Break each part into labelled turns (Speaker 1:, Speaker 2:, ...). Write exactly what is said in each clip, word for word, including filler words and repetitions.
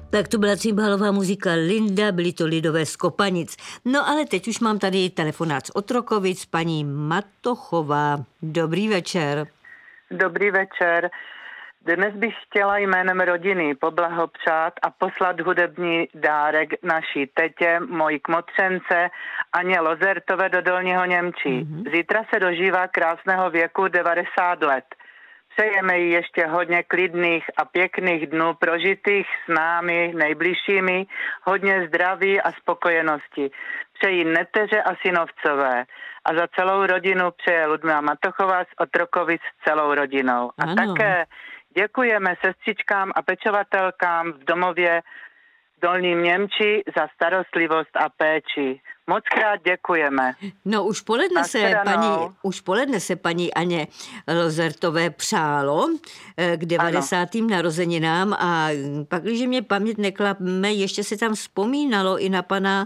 Speaker 1: Tak to byla cymbalová muzika Linda, byly to lidové z Kopanic. No ale teď už mám tady telefonát z Otrokovic, paní Matochová. Dobrý večer.
Speaker 2: Dobrý večer. Dnes bych chtěla jménem rodiny poblahopřát a poslat hudební dárek naší tetě, mojí kmotřence Aně Lozertové do Dolního Němčí. Mm-hmm. Zítra se dožívá krásného věku devadesát let. Přejeme jí ještě hodně klidných a pěkných dnů prožitých s námi nejbližšími, hodně zdraví a spokojenosti. Přeji neteře a synovcové. A za celou rodinu přeje Ludmila Matochová z Otrokovic s celou rodinou. A
Speaker 1: ano.
Speaker 2: také děkujeme sestřičkám a pečovatelkám v domově v Dolním Němči za starostlivost a péči. Moc krát děkujeme.
Speaker 1: No už poledne se paní, už poledne se paní Aně Lozertové přálo k devadesátým ano. narozeninám a pak, když mě paměť neklapme, ještě se tam vzpomínalo i na pana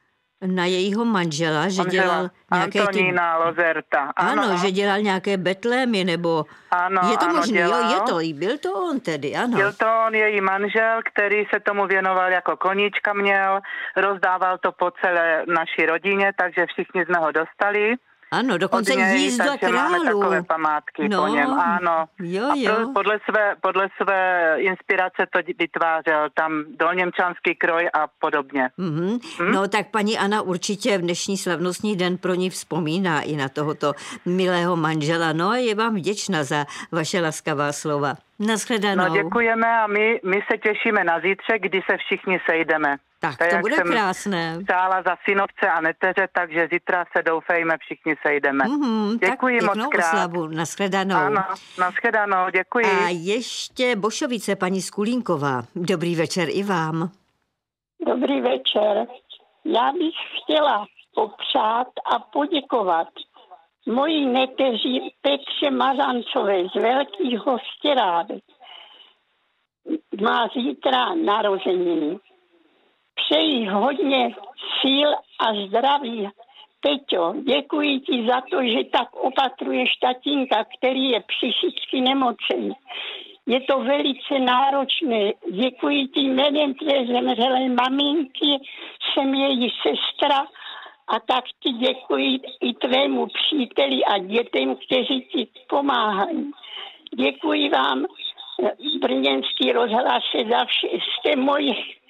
Speaker 1: na jejího manžela, že
Speaker 2: Manžela,
Speaker 1: dělal nějaké
Speaker 2: Antonína ty... Lozerta.
Speaker 1: Ano, ano, že dělal nějaké betlémy, nebo...
Speaker 2: Ano,
Speaker 1: je to
Speaker 2: ano,
Speaker 1: možné,
Speaker 2: dělal.
Speaker 1: jo, je to, byl to on tedy, ano.
Speaker 2: Byl to on, její manžel, který se tomu věnoval jako koníčka měl, rozdával to po celé naší rodině, takže všichni jsme ho dostali.
Speaker 1: Ano, dokonce
Speaker 2: něj,
Speaker 1: jízda
Speaker 2: takže
Speaker 1: králu.
Speaker 2: máme takové památky
Speaker 1: no,
Speaker 2: po něm, ano.
Speaker 1: Jo,
Speaker 2: a
Speaker 1: jo.
Speaker 2: podle své, podle své inspirace to vytvářel tam dolněmčanský kroj a podobně.
Speaker 1: Mm-hmm. Hm? No tak paní Anna určitě v dnešní slavnostní den pro ní vzpomíná i na tohoto milého manžela. No a je vám vděčná za vaše laskavá slova. Naschledanou.
Speaker 2: No děkujeme a my, my se těšíme na zítřek, kdy se všichni sejdeme.
Speaker 1: Tak
Speaker 2: to,
Speaker 1: to bude krásné.
Speaker 2: Přála za synovce a neteře, takže zítra se doufejme všichni sejdeme.
Speaker 1: Mm-hmm,
Speaker 2: děkuji
Speaker 1: tak
Speaker 2: moc krát.
Speaker 1: Oslavu. Naschledanou.
Speaker 2: Ano, naschledanou, děkuji.
Speaker 1: A ještě Bošovice, paní Skulínková. Dobrý večer i vám.
Speaker 3: Dobrý večer. Já bych chtěla popřát a poděkovat mojí neteři Petře Mazancové z Velkých Hostěrád. Má zítra narozeniny. Přeji hodně síl a zdraví. Peťo, děkuji ti za to, že tak opatruješ tatínka, který je psychicky nemocný. Je to velice náročné. Děkuji ti jménem tvé zemřelé maminky, jsem její sestra a tak ti děkuji i tvému příteli a dětem, kteří ti pomáhají. Děkuji vám, brněnský rozhlase, za vše. Jste moji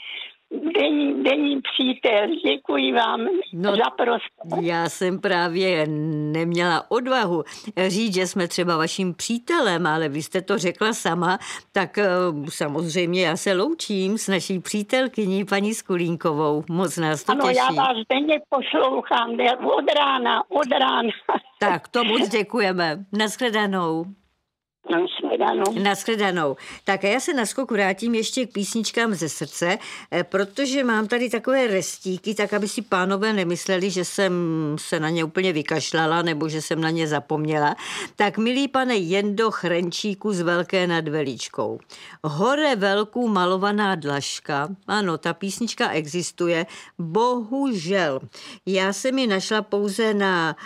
Speaker 3: denní, denní přítel. Děkuji vám
Speaker 1: no,
Speaker 3: za prostor.
Speaker 1: Já jsem právě neměla odvahu říct, že jsme třeba vaším přítelem, ale vy jste to řekla sama, tak samozřejmě já se loučím s naší přítelkyní paní Skulínkovou. Moc nás to
Speaker 3: ano,
Speaker 1: těší.
Speaker 3: Ano, já vás denně poslouchám od rána, od rána.
Speaker 1: Tak to moc děkujeme. Naschledanou.
Speaker 3: Naschledanou.
Speaker 1: Naschledanou. Tak a já se na skok vrátím ještě k písničkám ze srdce, protože mám tady takové restíky, tak aby si pánové nemysleli, že jsem se na ně úplně vykašlala nebo že jsem na ně zapomněla. Tak milý pane Jendo Chrenčíku z Velké nad Veličkou. Hore velkou malovaná dlažka. Ano, ta písnička existuje. Bohužel. Já jsem ji našla pouze na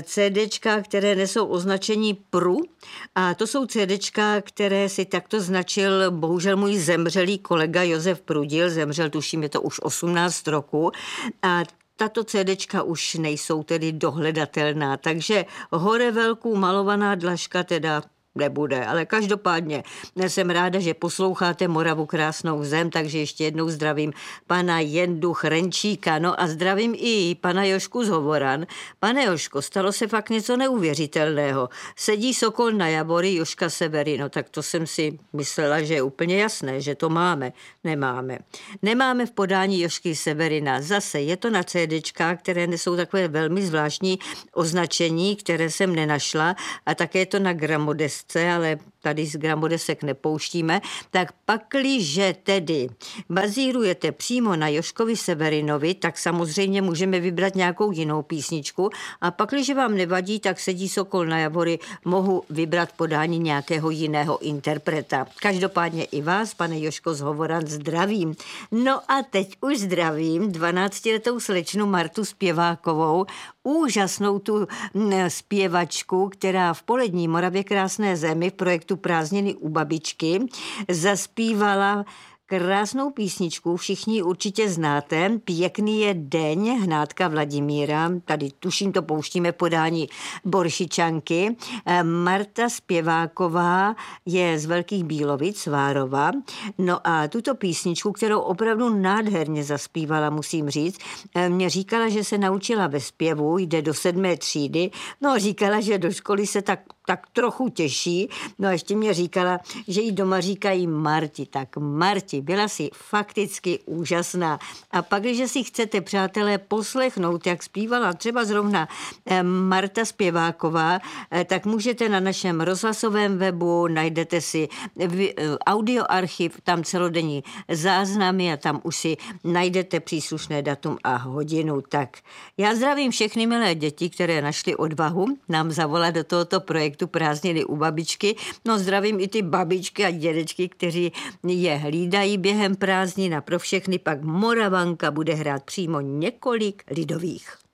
Speaker 1: CDčka, které nesou označení P R U a to jsou CDčka, které si takto značil bohužel můj zemřelý kolega Josef Prudil, zemřel tuším, je to už osmnáct roku a tato CDčka už nejsou tedy dohledatelná, takže hore velkou malovaná dlažka teda nebude, ale každopádně jsem ráda, že posloucháte Moravu krásnou zem, takže ještě jednou zdravím pana Jendu Chrenčíka, no a zdravím i pana Jošku z Hovoran. Pane Joško, stalo se fakt něco neuvěřitelného. Sedí sokol na javory Joška Severy, no tak to jsem si myslela, že je úplně jasné, že to máme. Nemáme. Nemáme v podání Jošky Severina. Zase je to na CDčkách, které nesou takové velmi zvláštní označení, které jsem nenašla a také je to na gramodesce, ale tady z gramodesek nepouštíme, tak pakliže tedy bazírujete přímo na Joškovi Severinovi, tak samozřejmě můžeme vybrat nějakou jinou písničku a pakliže vám nevadí, tak Sedí sokol na javory, mohu vybrat podání nějakého jiného interpreta. Každopádně i vás, pane Joško z Hovoran, zdravím. No a teď už zdravím dvanáctiletou slečnu Martu Zpěvákovou, úžasnou tu zpěvačku, která v Polední Moravě krásné zemi v projektu Prázdniny u babičky zaspívala krásnou písničku, všichni ji určitě znáte. Pěkný je deň Hnátka Vladimíra, tady tuším to pouštíme podání Boršičanky. Marta Zpěváková je z Velkých Bílovic, Svárova. No a tuto písničku, kterou opravdu nádherně zaspívala, musím říct, mě říkala, že se naučila ve zpěvu, jde do sedmé třídy, no a říkala, že do školy se tak tak trochu těší. No a ještě mě říkala, že jí doma říkají Marti. Tak Marti, byla si fakticky úžasná. A pak, když si chcete, přátelé, poslechnout, jak zpívala třeba zrovna Marta Zpěváková, tak můžete na našem rozhlasovém webu, najdete si audioarchiv, tam celodenní záznamy a tam už si najdete příslušné datum a hodinu. Tak já zdravím všechny milé děti, které našly odvahu nám zavolat do tohoto projektu Prázdniny u babičky. No zdravím i ty babičky a dědečky, kteří je hlídají během prázdnin a pro všechny pak Moravanka bude hrát přímo několik lidových.